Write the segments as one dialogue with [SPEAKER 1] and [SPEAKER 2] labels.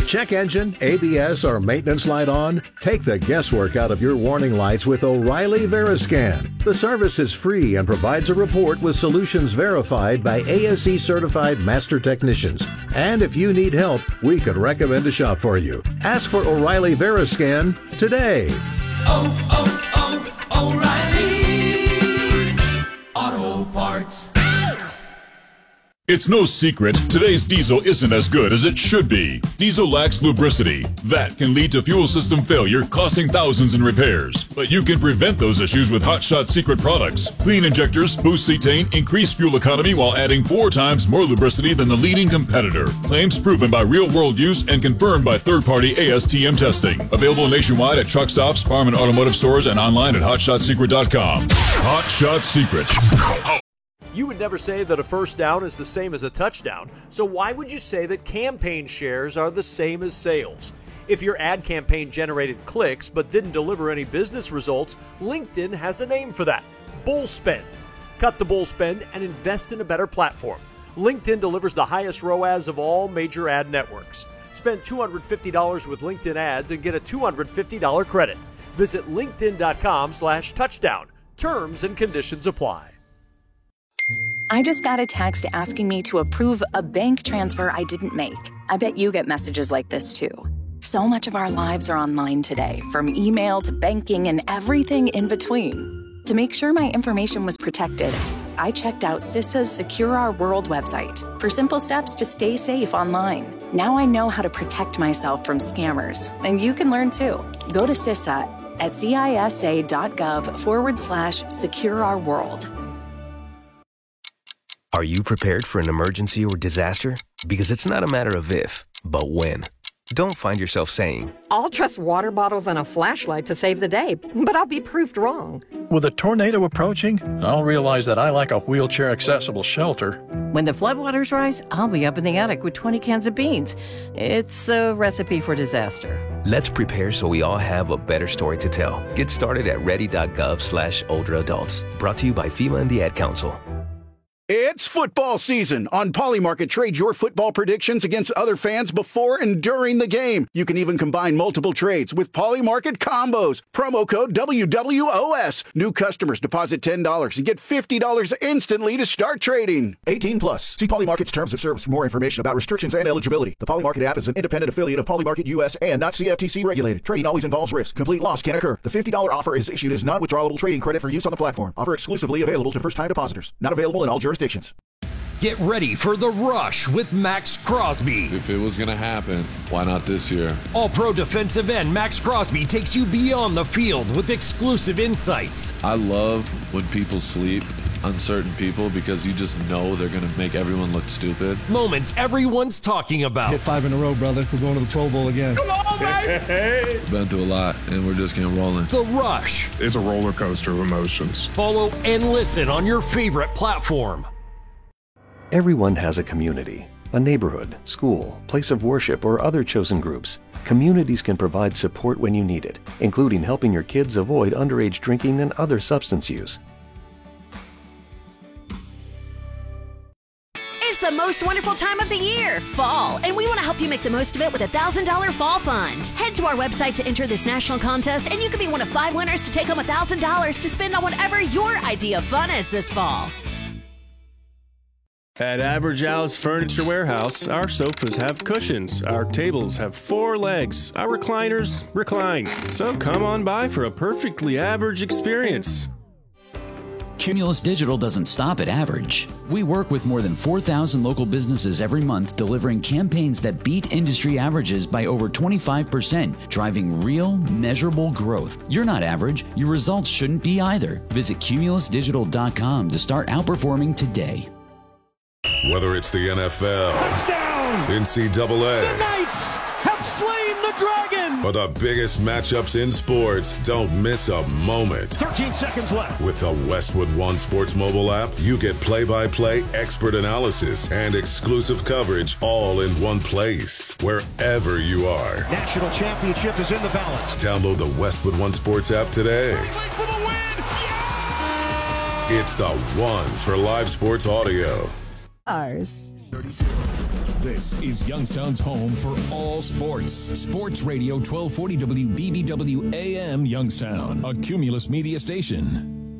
[SPEAKER 1] Check engine, ABS, or maintenance light on? Take the guesswork out of your warning lights with O'Reilly Veriscan. The service is free and provides a report with solutions verified by ASE certified master technicians. And if you need help, we could recommend a shop for you. Ask for O'Reilly Veriscan today.
[SPEAKER 2] O'Reilly Auto Parts.
[SPEAKER 3] It's no secret, today's diesel isn't as good as it should be. Diesel lacks lubricity. That can lead to fuel system failure, costing thousands in repairs. But you can prevent those issues with Hot Shot Secret products. Clean injectors, boost cetane, increase fuel economy while adding 4 times more lubricity than the leading competitor. Claims proven by real-world use and confirmed by third-party ASTM testing. Available nationwide at truck stops, farm and automotive stores, and online at hotshotsecret.com. Hot Shot Secret.
[SPEAKER 4] You would never say that a first down is the same as a touchdown, so why would you say that campaign shares are the same as sales? If your ad campaign generated clicks but didn't deliver any business results, LinkedIn has a name for that: bull spend. Cut the bull spend and invest in a better platform. LinkedIn delivers the highest ROAS of all major ad networks. Spend $250 with LinkedIn ads and get a $250 credit. Visit linkedin.com/touchdown. Terms and conditions apply.
[SPEAKER 5] I just got a text asking me to approve a bank transfer I didn't make. I bet you get messages like this too. So much of our lives are online today, from email to banking and everything in between. To make sure my information was protected, I checked out CISA's Secure Our World website for simple steps to stay safe online. Now I know how to protect myself from scammers, and you can learn too. Go to CISA at cisa.gov/Secure Our World.
[SPEAKER 6] Are you prepared for an emergency or disaster? Because it's not a matter of if, but when. Don't find yourself saying,
[SPEAKER 7] I'll trust water bottles and a flashlight to save the day, but I'll be proved wrong.
[SPEAKER 8] With a tornado approaching, I'll realize that I lack a wheelchair-accessible shelter.
[SPEAKER 9] When the floodwaters rise, I'll be up in the attic with 20 cans of beans. It's a recipe for disaster.
[SPEAKER 6] Let's prepare so we all have a better story to tell. Get started at ready.gov/older adults. Brought to you by FEMA and the Ad Council.
[SPEAKER 10] It's football season. On Polymarket, trade your football predictions against other fans before and during the game. You can even combine multiple trades with Polymarket combos. Promo code WWOS. New customers deposit $10 and get $50 instantly to start trading. 18 plus. See Polymarket's terms of service for more information about restrictions and eligibility. The Polymarket app is an independent affiliate of Polymarket US and not CFTC regulated. Trading always involves risk. Complete loss can occur. The $50 offer is issued as non-withdrawable trading credit for use on the platform. Offer exclusively available to first-time depositors. Not available in all jurisdictions.
[SPEAKER 11] Get ready for The Rush with Max Crosby.
[SPEAKER 12] If it was going to happen, why not this year?
[SPEAKER 11] All-pro defensive end Max Crosby takes you beyond the field with exclusive insights.
[SPEAKER 12] I love when people sleep on certain people because you just know they're going to make everyone look stupid.
[SPEAKER 11] Moments everyone's talking about.
[SPEAKER 13] Hit 5 in a row, brother. We're going to the Pro Bowl again.
[SPEAKER 11] Come on, baby!
[SPEAKER 12] Hey. Been through a lot, and we're just getting rolling.
[SPEAKER 11] The Rush.
[SPEAKER 14] It's a roller coaster of emotions.
[SPEAKER 11] Follow and listen on your favorite platform.
[SPEAKER 15] Everyone has a community, a neighborhood, school, place of worship, or other chosen groups. Communities can provide support when you need it, including helping your kids avoid underage drinking and other substance use.
[SPEAKER 16] It's the most wonderful time of the year, fall, and we want to help you make the most of it with a $1,000 fall fund. Head to our website to enter this national contest, and you can be one of 5 winners to take home $1,000 to spend on whatever your idea of fun is this fall.
[SPEAKER 17] At Average Al's Furniture Warehouse, our sofas have cushions, our tables have 4 legs, our recliners recline. So come on by for a perfectly average experience.
[SPEAKER 18] Cumulus Digital doesn't stop at average. We work with more than 4,000 local businesses every month, delivering campaigns that beat industry averages by over 25%, driving real, measurable growth. You're not average. Your results shouldn't be either. Visit cumulusdigital.com to start outperforming today.
[SPEAKER 19] Whether it's the NFL,
[SPEAKER 2] touchdown,
[SPEAKER 19] NCAA,
[SPEAKER 2] the Knights have slain the dragon,
[SPEAKER 19] or the biggest matchups in sports, don't miss a moment.
[SPEAKER 2] 13 seconds left.
[SPEAKER 19] With the Westwood One Sports mobile app, you get play-by-play expert analysis and exclusive coverage all in one place, wherever you are.
[SPEAKER 2] National championship is in the balance.
[SPEAKER 19] Download the Westwood One Sports app today.
[SPEAKER 2] For the win. Yeah!
[SPEAKER 19] It's the one for live sports audio.
[SPEAKER 20] Ours. This is Youngstown's home for all sports. Sports Radio 1240 WBBW AM Youngstown, a Cumulus media station.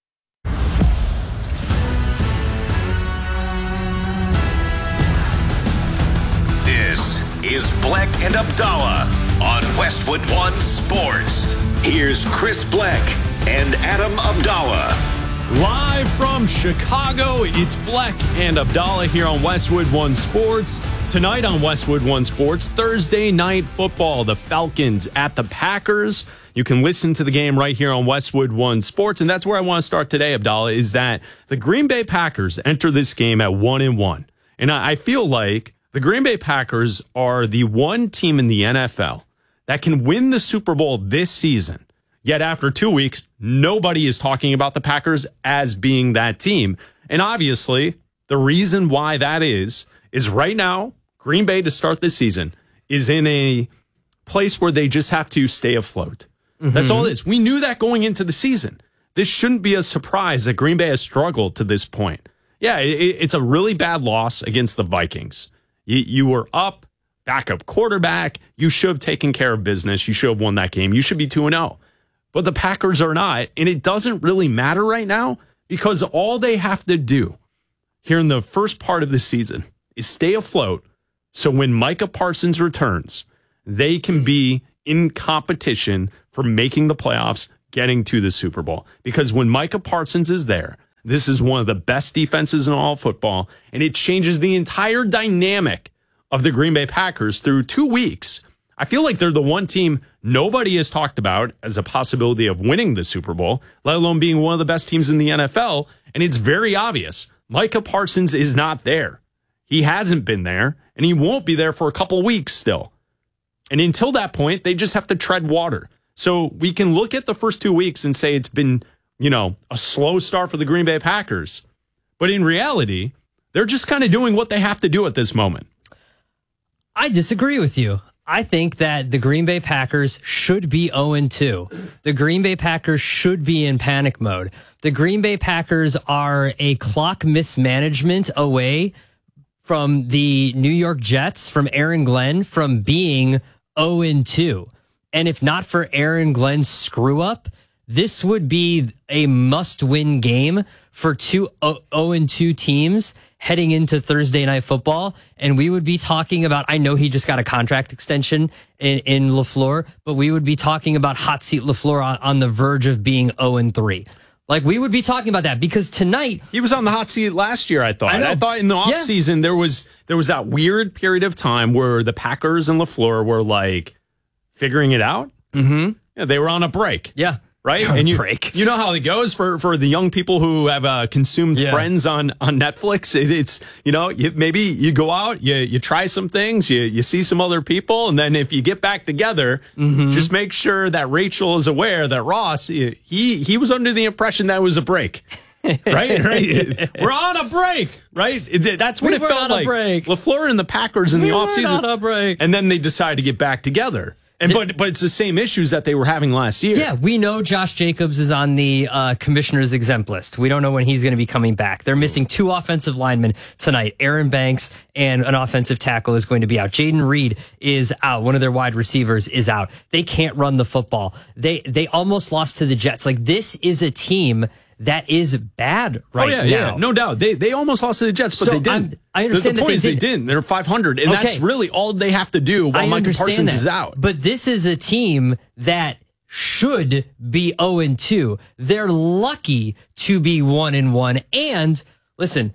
[SPEAKER 21] This is Bleck and Abdallah on Westwood One Sports. Here's Chris Bleck and Adam Abdallah.
[SPEAKER 11] Live from Chicago, it's Bleck and Abdallah here on Westwood One Sports. Tonight on Westwood One Sports, Thursday night football, the Falcons at the Packers. You can listen to the game right here on Westwood One Sports, and that's where I want to start today, Abdallah, is that the Green Bay Packers enter this game at 1-1. And I feel like the Green Bay Packers are the one team in the NFL that can win the Super Bowl this season. Yet after 2 weeks, nobody is talking about the Packers as being that team. And obviously, the reason why that is right now, Green Bay to start this season is in a place where they just have to stay afloat. Mm-hmm. That's all it is. We knew that going into the season. This shouldn't be a surprise that Green Bay has struggled to this point. Yeah, it's a really bad loss against the Vikings. You were up, backup quarterback. You should have taken care of business. You should have won that game. You should be 2-0. But the Packers are not, and it doesn't really matter right now because all they have to do here in the first part of the season is stay afloat. So when Micah Parsons returns, they can be in competition for making the playoffs, getting to the Super Bowl. Because when Micah Parsons is there, this is one of the best defenses in all football, and it changes the entire dynamic of the Green Bay Packers through 2 weeks. I feel like they're the one team nobody has talked about as a possibility of winning the Super Bowl, let alone being one of the best teams in the NFL. And it's very obvious. Micah Parsons is not there. He hasn't been there, and he won't be there for a couple weeks still. And until that point, they just have to tread water. So we can look at the first 2 weeks and say it's been, a slow start for the Green Bay Packers. But in reality, they're just kind of doing what they have to do at this moment.
[SPEAKER 22] I disagree with you. I think that the Green Bay Packers should be 0-2. The Green Bay Packers should be in panic mode. The Green Bay Packers are a clock mismanagement away from the New York Jets, from Aaron Glenn, from being 0-2. And if not for Aaron Glenn's screw up, this would be a must-win game for two 0-2 teams heading into Thursday Night Football. And we would be talking about, I know he just got a contract extension in LaFleur, but we would be talking about hot seat LaFleur on the verge of being 0-3. Like, we would be talking about that because tonight
[SPEAKER 11] he was on the hot seat last year. I thought in the offseason there was that weird period of time where the Packers and LaFleur were like figuring it out.
[SPEAKER 22] Mm-hmm.
[SPEAKER 11] Yeah, they were on a break.
[SPEAKER 22] Yeah.
[SPEAKER 11] Right? And you know how it goes for the young people who have consumed Friends on Netflix. It's maybe you go out, you try some things, you see some other people, and then if you get back together, just make sure that Rachel is aware that Ross, he was under the impression that it was a break. Right? We're on a break, right? That's what it felt like. LaFleur and the Packers in the offseason.
[SPEAKER 22] On a break.
[SPEAKER 11] And then they decided to get back together. But it's the same issues that they were having last year.
[SPEAKER 22] Yeah, we know Josh Jacobs is on the commissioner's exempt list. We don't know when he's going to be coming back. They're missing 2 offensive linemen tonight. Aaron Banks and an offensive tackle is going to be out. Jaden Reed is out. One of their wide receivers is out. They can't run the football. They almost lost to the Jets. Like, this is a team that is bad now.
[SPEAKER 11] Yeah, no doubt. They almost lost to the Jets, but they didn't.
[SPEAKER 22] I understand
[SPEAKER 11] the point is they didn't. They're 500, and that's really all they have to do while Micah Parsons is out.
[SPEAKER 22] But this is a team that should be 0-2. They're lucky to be 1-1. And listen,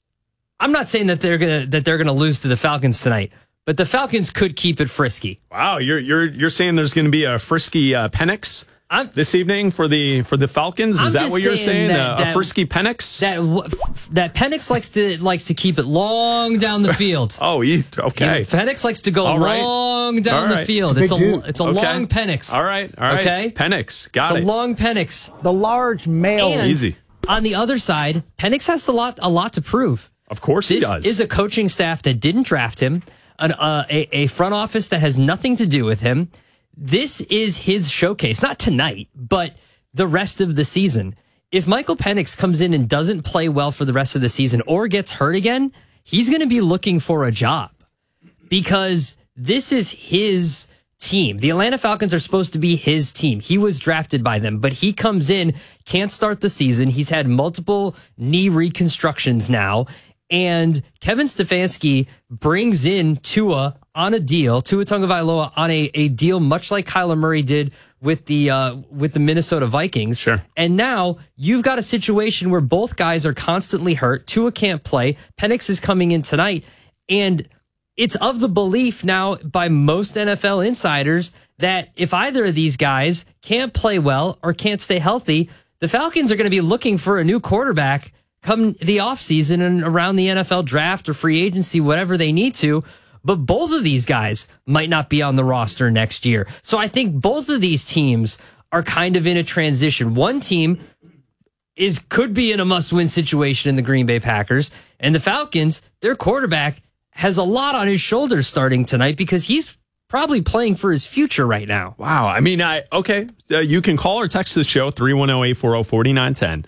[SPEAKER 22] I'm not saying that they're gonna lose to the Falcons tonight, but the Falcons could keep it frisky.
[SPEAKER 11] Wow, you're saying there's going to be a frisky Penix this evening for the Falcons? Is that what you're saying? A frisky Penix?
[SPEAKER 22] That Penix likes to keep it long down the field.
[SPEAKER 11] Okay.
[SPEAKER 22] Penix likes to go long down the field. It's a long Penix.
[SPEAKER 11] All right.
[SPEAKER 22] Okay.
[SPEAKER 11] Penix. Got it.
[SPEAKER 22] It's a long Penix.
[SPEAKER 23] The large male.
[SPEAKER 22] And
[SPEAKER 11] easy.
[SPEAKER 22] On the other side, Penix has a lot to prove.
[SPEAKER 11] Of course he does.
[SPEAKER 22] This is a coaching staff that didn't draft him, a front office that has nothing to do with him. This is his showcase, not tonight, but the rest of the season. If Michael Penix comes in and doesn't play well for the rest of the season or gets hurt again, he's going to be looking for a job. because this is his team. The Atlanta Falcons are supposed to be his team. He was drafted by them, but he comes in, can't start the season. He's had multiple knee reconstructions now. And Kevin Stefanski brings in Tua on a deal, Tua Tagovailoa on a deal much like Kyler Murray did with the Minnesota Vikings.
[SPEAKER 11] Sure.
[SPEAKER 22] And now you've got a situation where both guys are constantly hurt. Tua can't play. Penix is coming in tonight. And it's of the belief now by most NFL insiders that if either of these guys can't play well or can't stay healthy, the Falcons are going to be looking for a new quarterback come the offseason and around the NFL draft or free agency, whatever they need to. But both of these guys might not be on the roster next year. So I think both of these teams are kind of in a transition. One team could be in a must-win situation in the Green Bay Packers. And the Falcons, their quarterback has a lot on his shoulders starting tonight because he's probably playing for his future right now.
[SPEAKER 11] Wow. I mean, you can call or text the show, 310-840-4910.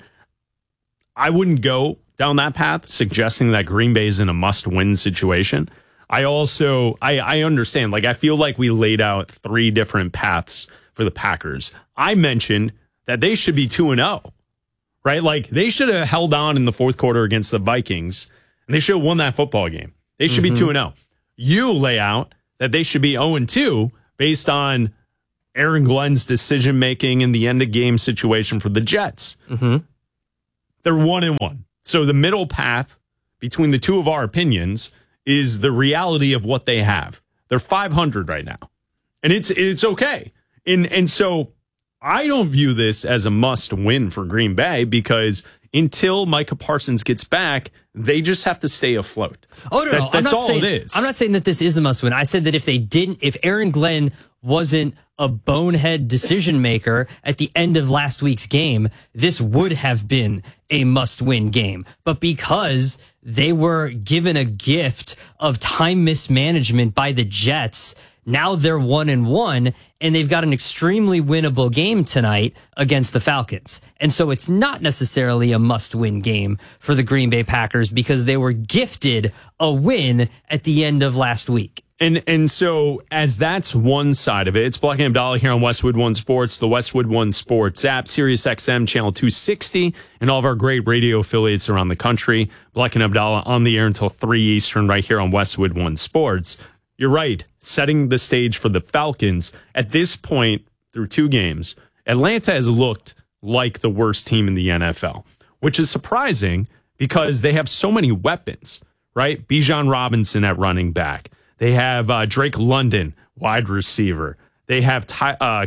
[SPEAKER 11] I wouldn't go down that path, suggesting that Green Bay is in a must-win situation. I also, I understand, I feel like we laid out 3 different paths for the Packers. I mentioned that they should be 2-0, right? They should have held on in the fourth quarter against the Vikings, and they should have won that football game. They should be 2-0. You lay out that they should be 0-2 based on Aaron Glenn's decision-making in the end-of-game situation for the Jets.
[SPEAKER 22] Mm-hmm.
[SPEAKER 11] They're 1-1. So the middle path between the two of our opinions is the reality of what they have. They're 500 right now. And it's okay. And so I don't view this as a must win for Green Bay because until Micah Parsons gets back, they just have to stay afloat.
[SPEAKER 22] Oh, no,
[SPEAKER 11] That's all it is.
[SPEAKER 22] I'm not saying that this is a must win. I said that if Aaron Glenn wasn't a bonehead decision maker at the end of last week's game, this would have been a must-win game. But because they were given a gift of time mismanagement by the Jets, now they're 1-1, and they've got an extremely winnable game tonight against the Falcons. And so it's not necessarily a must-win game for the Green Bay Packers because they were gifted a win at the end of last week.
[SPEAKER 11] And so as that's one side of it, it's Black and Abdallah here on Westwood One Sports, the Westwood One Sports app, Sirius XM channel 260, and all of our great radio affiliates around the country. Black and Abdallah on the air until 3 Eastern right here on Westwood One Sports. You're right, setting the stage for the Falcons. At this point, through 2 games, Atlanta has looked like the worst team in the NFL, which is surprising because they have so many weapons, right? Bijan Robinson at running back. They have Drake London, wide receiver. They have Kyle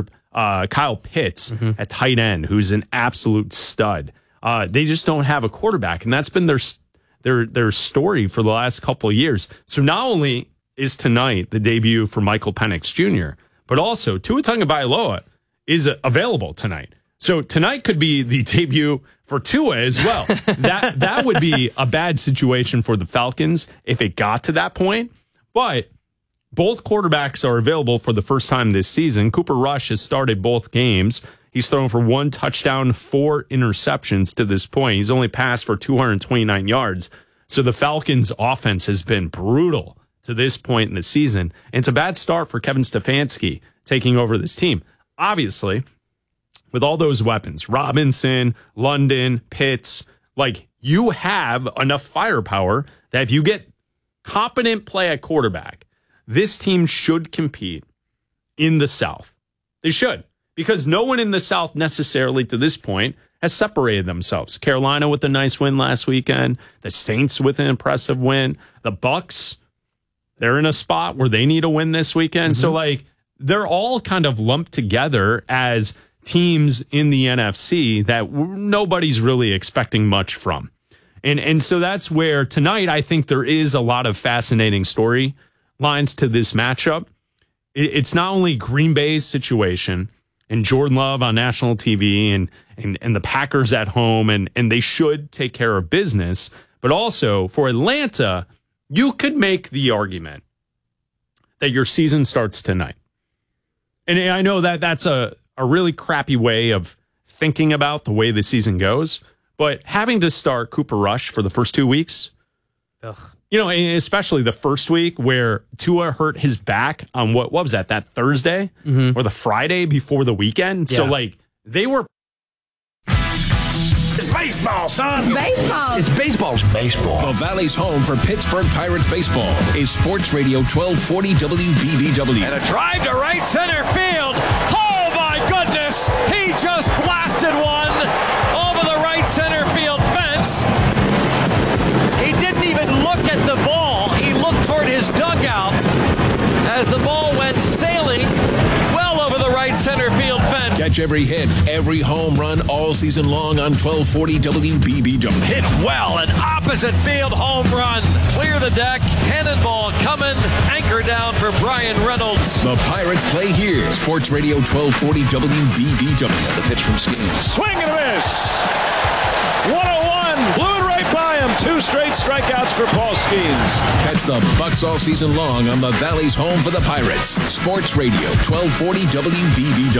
[SPEAKER 11] Pitts at tight end, who's an absolute stud. They just don't have a quarterback, and that's been their story for the last couple of years. So not only is tonight the debut for Michael Penix Jr., but also Tua Tagovailoa is available tonight. So tonight could be the debut for Tua as well. That would be a bad situation for the Falcons if it got to that point. But both quarterbacks are available for the first time this season. Cooper Rush has started both games. He's thrown for 1 touchdown, 4 interceptions to this point. He's only passed for 229 yards. So the Falcons' offense has been brutal to this point in the season. And it's a bad start for Kevin Stefanski taking over this team. Obviously, with all those weapons, Robinson, London, Pitts, you have enough firepower that if you get competent play at quarterback, this team should compete in the South. They should, because no one in the South necessarily to this point has separated themselves. Carolina with a nice win last weekend, the Saints with an impressive win, the Bucs, they're in a spot where they need a win this weekend. So they're all kind of lumped together as teams in the NFC that nobody's really expecting much from. And so that's where tonight I think there is a lot of fascinating storylines to this matchup. It's not only Green Bay's situation and Jordan Love on national TV and the Packers at home, and they should take care of business, but also for Atlanta, you could make the argument that your season starts tonight. And I know that that's a really crappy way of thinking about the way the season goes. But having to start Cooper Rush for the first 2 weeks, You know, especially the first week where Tua hurt his back on what was that Thursday or the Friday before the weekend.
[SPEAKER 22] Yeah.
[SPEAKER 11] So, like, they were.
[SPEAKER 2] It's baseball, son.
[SPEAKER 1] It's baseball.
[SPEAKER 2] It's baseball. It's baseball.
[SPEAKER 20] The Valley's home for Pittsburgh Pirates baseball is Sports Radio 1240 WBBW.
[SPEAKER 2] And a drive to right center field. Oh, my goodness. He just blasted one over the right center field fence. He didn't even look at the ball. He looked toward his dugout as the ball went sailing well over the right center field fence.
[SPEAKER 20] Catch every hit, every home run all season long on 1240 WBBW.
[SPEAKER 2] Hit well, an opposite field home run. Clear the deck, cannonball coming, anchor down for Brian Reynolds.
[SPEAKER 20] The Pirates play here. Sports Radio 1240 WBBW.
[SPEAKER 2] The pitch from Skeens. Swing and a miss. 101, blew it right by him. 2 straight strikeouts for Paul Skeens.
[SPEAKER 20] Catch the Bucks all season long on the Valley's home for the Pirates. Sports Radio 1240 WBBW.